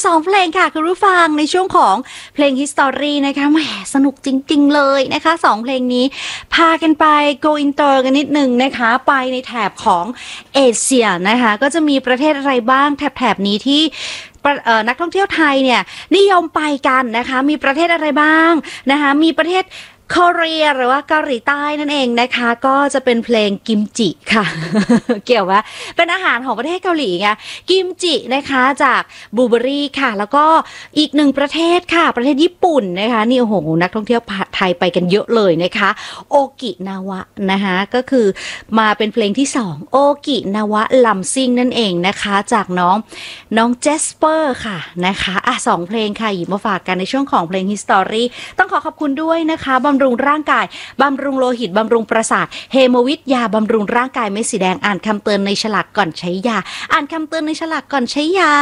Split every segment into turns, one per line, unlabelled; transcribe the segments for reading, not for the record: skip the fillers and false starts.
2เพลงค่ะคุณผู้ฟังในช่วงของเพลง History นะคะแหมสนุกจริงๆเลยนะคะ2เพลงนี้พากันไป Go Inter กันนิดนึงนะคะไปในแถบของเอเชียนะคะก็จะมีประเทศอะไรบ้างแถบนี้ที่นักท่องเที่ยวไทยเนี่ยนิยมไปกันนะคะมีประเทศอะไรบ้างนะคะมีประเทศเกาหลีหรือว่าเกาหลีใต้นั่นเองนะคะก็จะเป็นเพลงกิมจิค่ะ เกี่ยวว่าเป็นอาหารของประเทศเกาหลีไงกิมจินะคะจากบลูเบอรี่ค่ะแล้วก็อีกหนึ่งประเทศค่ะประเทศญี่ปุ่นนะคะนี่โอ้โหนักท่องเที่ยวไทยไปกันเยอะเลยนะคะโอกินาวะนะคะก็คือมาเป็นเพลงที่2โอกินาวะลัมซิงนั่นเองนะคะจากน้องเจสเปอร์ค่ะนะคะ2เพลงค่ะหยิบมาฝากกันในช่วงของเพลง History ต้องขอบคุณด้วยนะคะบำรุงร่างกายบำรุงโลหิตบำรุงประสาทเฮโมวิทยาบำรุงร่างกายเม็ดสีแดงอ่านคำเตือนในฉลากก่อนใช้ยาอ่านคำเตือนในฉลากก่อนใช้ยา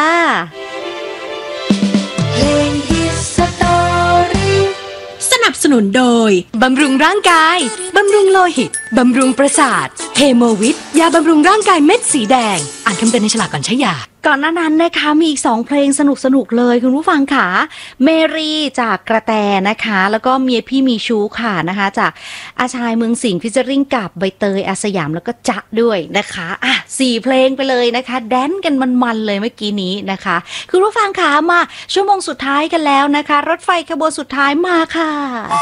เพลง History สนับสนุนโดยบำรุงร่างกายบำรุงโลหิตบำรุงประสาทเฮโมวิทยาบำรุงร่างกายเม็ดสีแดงอ่านคำเตือนในฉลากก่อนใช้ยา
ก่อนหน้านั้นนะคะมีอีก2เพลงสนุกเลยคุณผู้ฟังค่ะเมรีจากกระแตนะคะแล้วก็เมียพี่มีชู้ค่ะนะคะจากอาชายเมืองสิงห์ฟิชเจอริ่งกับใบเตยอาสยามแล้วก็จ๊ะด้วยนะคะ4เพลงไปเลยนะคะแดนกันมันเลยเมื่อกี้นี้นะคะคุณผู้ฟังค่ะมาชั่วโมงสุดท้ายกันแล้วนะคะรถไฟขบวนสุดท้ายมาค่ะ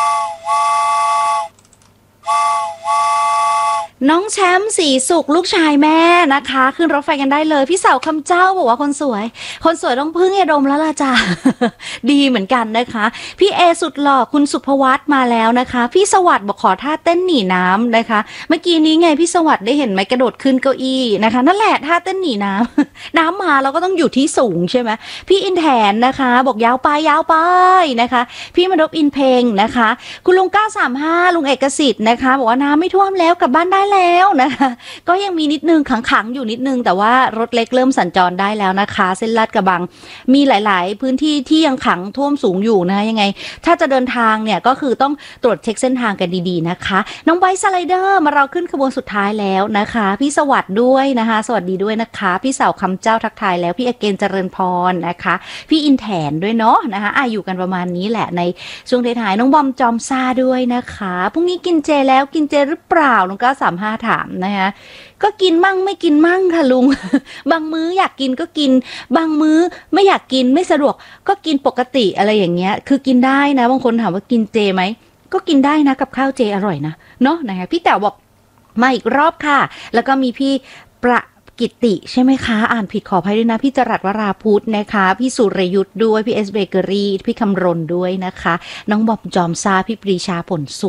น้องแชมป์สีสุขลูกชายแม่นะคะขึ้นรถไฟกันได้เลยพี่สาวคำเจ้าบอกว่าคนสวยต้องพึ่งยาดมแล้วล่ะจ้ะ ดีเหมือนกันนะคะพี่เอสุดหล่อคุณสุภวัฒน์มาแล้วนะคะพี่สวัสดิ์บอกขอท่าเต้นหนีน้ำนะคะเมื่อกี้นี้ไงพี่สวัสดิ์ได้เห็นไหมกระโดดขึ้นเก้าอี้นะคะนั่นแหละท่าเต้นหนีน้ำ น้ำมาเราก็ต้องอยู่ที่สูงใช่ไหมพี่อินแทนนะคะบอกยาวไปนะคะพี่มนพอินเพงนะคะคุณลุง935ลุงเอกสิทธิ์นะคะบอกว่าน้ำไม่ท่วมแล้วกลับบ้านได้แล้วนะคะก็ยังมีนิดนึงขังอยู่นิดนึงแต่ว่ารถเล็กเริ่มสัญจรได้แล้วนะคะเส้นลาดกระบังมีหลายๆพื้นที่ที่ยังขังท่วมสูงอยู่นะคะยังไงถ้าจะเดินทางเนี่ยก็คือต้องตรวจเช็คเส้นทางกันดีๆนะคะน้องไบค์สไลเดอร์มาเราขึ้นขบวนสุดท้ายแล้วนะคะพี่สวัสดิ์ด้วยนะคะสวัสดีด้วยนะคะพี่สาวคำเจ้าทักทายแล้วพี่อเกณฑ์เจริญพรนะคะพี่อินแถนด้วยเนาะนะคะอยู่กันประมาณนี้แหละในช่วงท้ายๆน้องบอมจอมซ่าด้วยนะคะพรุ่งนี้กินเจแล้วกินเจหรือเปล่าลุง935ถามนะคะก็กินมั่งไม่กินมั่งค่ะลุง บางมื้ออยากกินก็กินบางมื้อไม่อยากกินไม่สะดวกก็กินปกติอะไรอย่างเงี้ยคือกินได้นะบางคนถามว่ากินเจไหมก็กินได้นะกับข้าวเจอร่อยนะเนาะนะคะพี่แต๋วบอกมาอีกรอบค่ะแล้วก็มีพี่ประกิติใช่ไหมคะอ่านผิดขออภัยด้วยนะพี่จรัสวราพุทธนะคะพี่สุรยุทธ์ด้วยพี่เอสเบเกอรี่พี่คำรณด้วยนะคะน้องบอบจอมซาพี่ปรีชาผลสุ